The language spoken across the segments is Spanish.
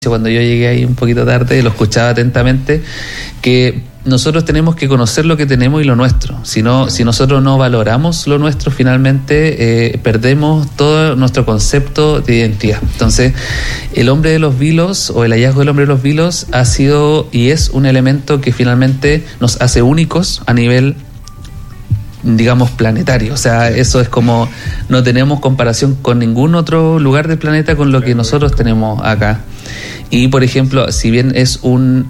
cuando yo llegué ahí un poquito tarde, lo escuchaba atentamente, que nosotros tenemos que conocer lo que tenemos y lo nuestro. Si nosotros no valoramos lo nuestro, finalmente perdemos todo nuestro concepto de identidad. Entonces, el hombre de los vilos o el hallazgo del hombre de los vilos ha sido y es un elemento que finalmente nos hace únicos a nivel, digamos, planetario. O sea, eso es como no tenemos comparación con ningún otro lugar del planeta con lo que nosotros tenemos acá. Y, por ejemplo, si bien es una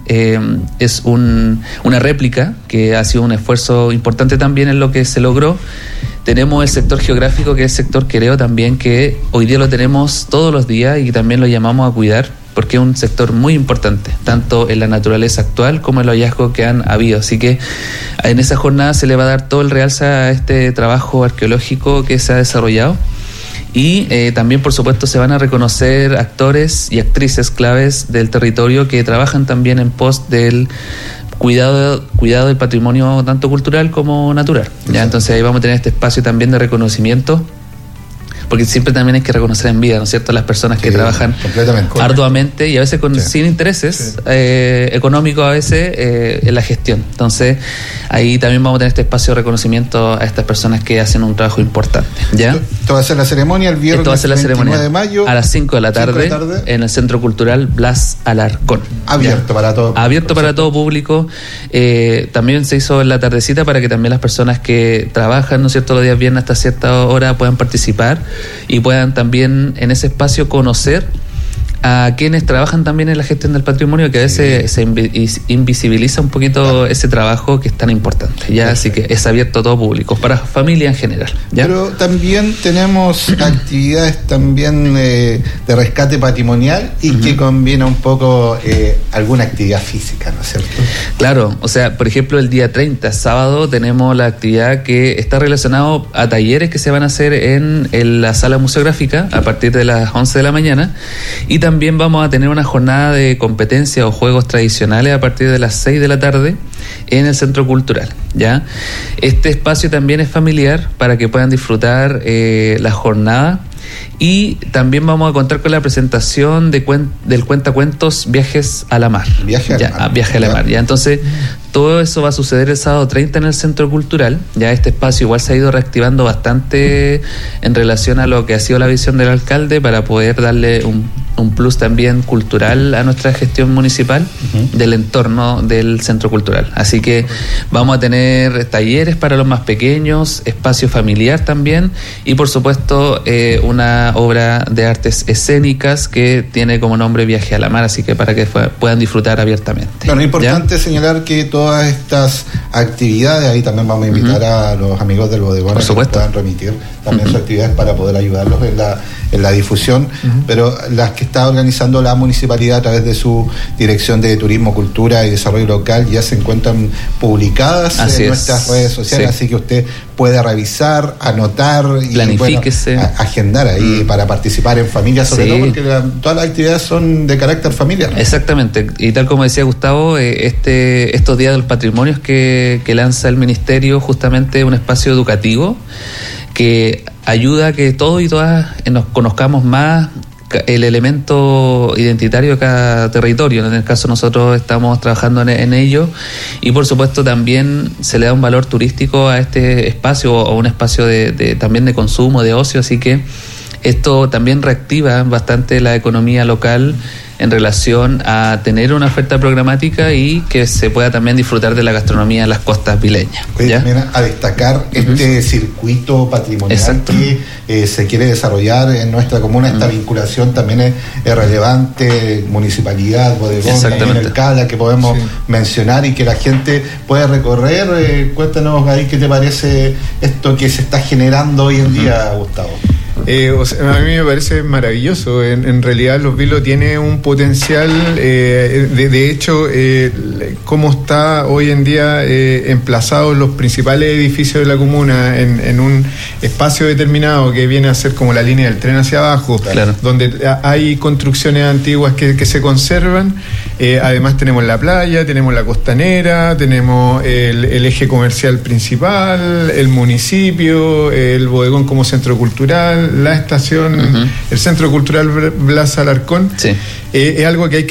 réplica, que ha sido un esfuerzo importante también en lo que se logró, tenemos el sector geográfico, que es el sector quereo también, que hoy día lo tenemos todos los días y también lo llamamos a cuidar, porque es un sector muy importante, tanto en la naturaleza actual como en los hallazgos que han habido. Así que en esa jornada se le va a dar todo el realce a este trabajo arqueológico que se ha desarrollado. Y también, por supuesto, se van a reconocer actores y actrices claves del territorio que trabajan también en pos del cuidado del patrimonio tanto cultural como natural. ¿Ya? Entonces ahí vamos a tener este espacio también de reconocimiento, porque siempre también hay que reconocer en vida, ¿no es cierto?, las personas que trabajan arduamente y a veces sin intereses económicos, a veces en la gestión. Entonces ahí también vamos a tener este espacio de reconocimiento a estas personas que hacen un trabajo importante. ¿Ya? Esto va a ser la ceremonia el viernes 29 de mayo a las 5 de la tarde en el Centro Cultural Blas Alarcón. Abierto para todo. Abierto para todo público. También se hizo en la tardecita para que también las personas que trabajan, ¿no es cierto?, los días viernes hasta cierta hora puedan participar y puedan también en ese espacio conocer a quienes trabajan también en la gestión del patrimonio, que a veces se invisibiliza un poquito ese trabajo que es tan importante. ¿Ya? Así que es abierto a todo público, para familia en general. ¿Ya? Pero también tenemos actividades también de rescate patrimonial y que combina un poco alguna actividad física, ¿no es cierto? Claro, o sea, por ejemplo, el día 30, sábado, tenemos la actividad que está relacionado a talleres que se van a hacer en la sala museográfica a partir de las 11 de la mañana, y también vamos a tener una jornada de competencia o juegos tradicionales a partir de las 6 de la tarde en el Centro Cultural. ¿Ya? Este espacio también es familiar para que puedan disfrutar la jornada, y también vamos a contar con la presentación del cuentacuentos Viajes a la Mar. Viaje a la Mar. ¿Ya? Entonces, todo eso va a suceder el sábado 30 en el Centro Cultural. Ya este espacio igual se ha ido reactivando bastante en relación a lo que ha sido la visión del alcalde para poder darle un plus también cultural a nuestra gestión municipal del entorno del Centro Cultural. Así que vamos a tener talleres para los más pequeños, espacio familiar también, y por supuesto una obra de artes escénicas que tiene como nombre Viaje a la Mar, así que para que puedan disfrutar abiertamente. Bueno, es importante señalar que todas estas actividades, ahí también vamos a invitar a los amigos del bodegón a que puedan remitir también sus actividades para poder ayudarlos en la difusión, pero las que está organizando la municipalidad a través de su Dirección de Turismo, Cultura y Desarrollo Local ya se encuentran publicadas en nuestras redes sociales, así que usted puede revisar, anotar y planifíquese, agendar ahí para participar en familia, sobre todo porque todas las actividades son de carácter familiar. Exactamente, y tal como decía Gustavo, estos días del patrimonio que lanza el ministerio, justamente un espacio educativo que ayuda a que todos y todas nos conozcamos más el elemento identitario de cada territorio. En el caso nosotros estamos trabajando en ello, y por supuesto también se le da un valor turístico a este espacio, o un espacio también de consumo, de ocio, así que esto también reactiva bastante la economía local en relación a tener una oferta programática y que se pueda también disfrutar de la gastronomía en las costas vileñas. También a destacar este circuito patrimonial que se quiere desarrollar en nuestra comuna. Esta vinculación también es relevante, municipalidad, bodegón, también el CALA, que podemos mencionar y que la gente puede recorrer. Cuéntanos ahí qué te parece esto que se está generando hoy en día, Gustavo. A mí me parece maravilloso. En realidad Los Vilos tiene un potencial, de hecho, cómo está hoy en día emplazados los principales edificios de la comuna en un espacio determinado que viene a ser como la línea del tren hacia abajo, donde hay construcciones antiguas que se conservan, Además tenemos la playa, tenemos la costanera, tenemos el eje comercial principal, el municipio, el bodegón como centro cultural, la estación, el Centro Cultural Blas Alarcón. Sí. Es algo que hay que